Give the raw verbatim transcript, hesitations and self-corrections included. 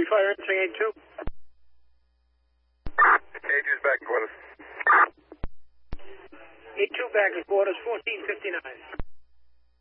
Fire answering eight two. eight two's back at quarters. eight two back at quarters, fourteen fifty-nine.